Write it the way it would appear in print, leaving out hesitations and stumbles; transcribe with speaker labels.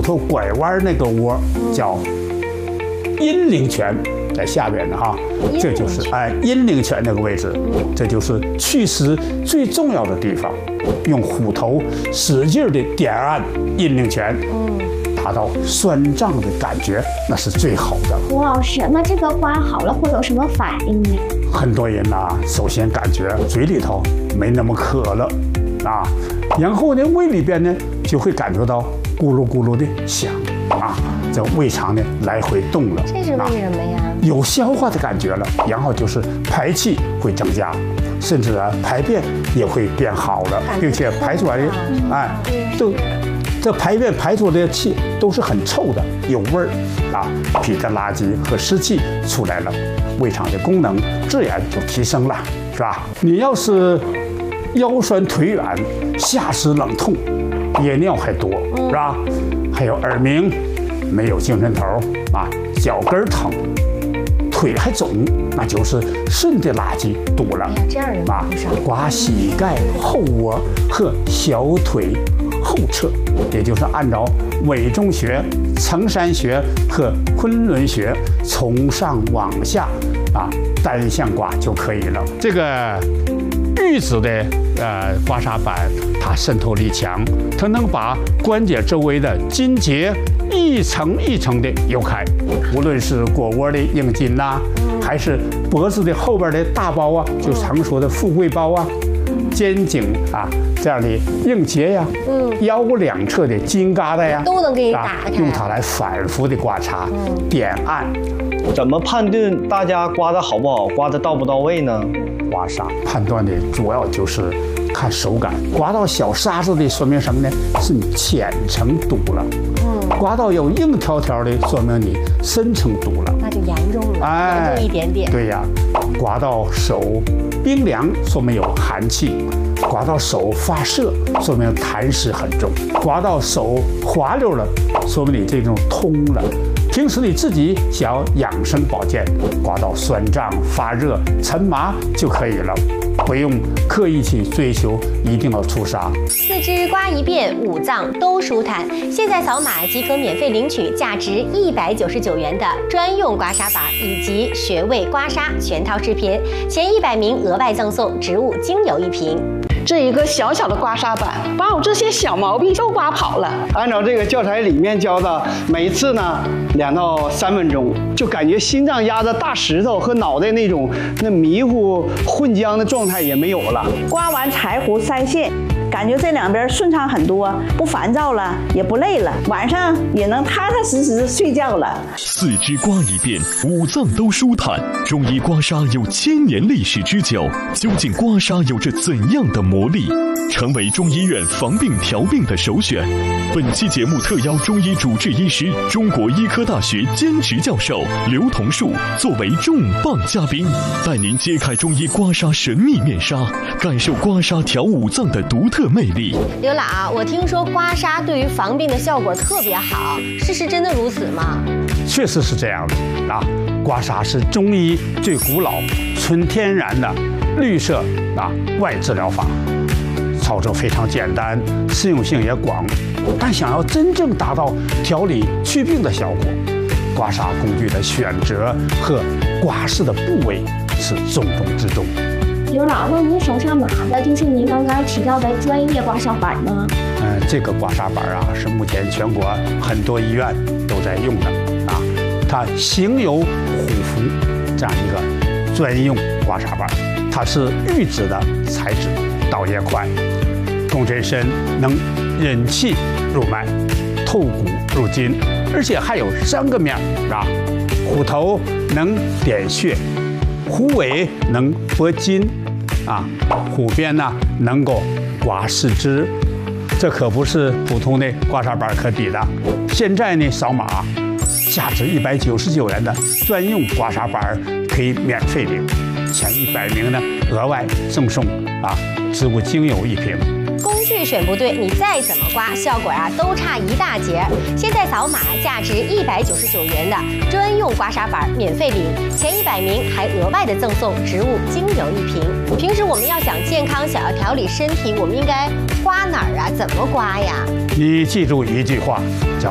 Speaker 1: 头拐弯那个窝叫阴陵泉，在下边的哈，这就是阴陵泉那个位置，这就是祛湿最重要的地方。用虎头使劲的点按阴陵泉，达到酸胀的感觉，那是最好的。
Speaker 2: 胡老师，那这个刮好了会有什么反应呢？
Speaker 1: 很多人呐，首先感觉嘴里头没那么渴了啊，然后呢，胃里边呢就会感觉到咕噜咕噜的响啊，这胃肠呢来回动了。
Speaker 2: 这是为什么呀？
Speaker 1: 有消化的感觉了，然后就是排气会增加，甚至排便也会变好了，并且排出来的这排便排出来的气都是很臭的，有味儿啊，皮的垃圾和湿气出来了，胃肠的功能自然就提升了，是吧？你要是腰酸腿软、下肢冷痛、憋尿还多，是吧？还有耳鸣、没有精神头啊，脚跟疼、腿还肿，那就是肾的垃圾多了。
Speaker 2: 这样人啊，
Speaker 1: 刮膝盖后窝和小腿后侧，也就是按照委中穴、承山穴和昆仑穴从上往下啊单向刮就可以了。这个玉子的刮痧板，它渗透力强，它能把关节周围的筋结一层一层的揉开，无论是腘窝的硬筋呐，还是脖子的后边的大包啊，就常说的富贵包啊，肩颈啊这样的硬结呀，腰两侧的筋疙瘩呀，
Speaker 2: 都能给你打开，
Speaker 1: 用它来反复的刮痧、点按。
Speaker 3: 怎么判断大家刮的好不好，刮的到不到位呢？
Speaker 1: 刮痧判断的主要就是看手感，刮到小沙子的说明什么呢？是你浅层堵了。刮到有硬条条的，说明你深层堵了，
Speaker 2: 那就严重了，严重一点点。
Speaker 1: 对呀，刮到手冰凉，说明有寒气；刮到手发涩，说明痰湿很重；刮到手滑溜了，说明你这种通了。平时你自己想要养生保健，刮到酸胀、发热、沉麻就可以了，不用刻意去追求一定要出痧。
Speaker 2: 四肢刮一遍，五脏都舒坦。现在扫码即可免费领取价值199元的专用刮痧板以及穴位刮痧全套视频，前100名额外赠送植物精油1瓶。
Speaker 4: 这一个小小的刮痧板，把我这些小毛病都刮跑了。
Speaker 3: 按照这个教材里面教的，每次呢2到3分钟，就感觉心脏压着大石头和脑袋那迷糊混浆的状态也没有了。
Speaker 4: 刮完柴胡3线，感觉这两边顺畅很多，不烦躁了，也不累了，晚上也能踏踏实实睡觉了。
Speaker 5: 四肢刮一遍，五脏都舒坦。中医刮痧有1000年历史之久，究竟刮痧有着怎样的魔力？成为中医院防病调病的首选。本期节目特邀中医主治医师、中国医科大学兼职教授刘同树作为重磅嘉宾，带您揭开中医刮痧神秘面纱，感受刮痧调五脏的独特魅力。
Speaker 2: 刘老，我听说刮痧对于防病的效果特别好，事实真的如此吗？
Speaker 1: 确实是这样的啊！刮痧是中医最古老、纯天然的绿色外治疗法，操作非常简单，适用性也广。但想要真正达到调理祛病的效果，刮痧工具的选择和刮拭的部位是重中之重。
Speaker 2: 刘老，那您手上拿的就是您刚刚提到的专业刮痧板吗？
Speaker 1: 这个刮痧板啊，是目前全国很多医院都在用的啊。它形有虎符这样一个专用刮痧板，它是玉质的材质，导也快，共振深，能引气入脉，透骨入筋，而且还有3个面啊。虎头能点穴，虎尾能拨筋啊，虎边呢能够刮四肢。这可不是普通的刮痧板可比的。现在呢，扫码，价值199元的专用刮痧板可以免费领，前100名呢额外赠送植物精油1瓶。
Speaker 2: 工具选不对，你再怎么刮，效果都差一大截。现在扫码，价值199元的专用刮痧板免费领，前100名还额外的赠送植物精油1瓶。平时我们要想健康，想要调理身体，我们应该刮哪儿啊？怎么刮呀？
Speaker 1: 你记住一句话，叫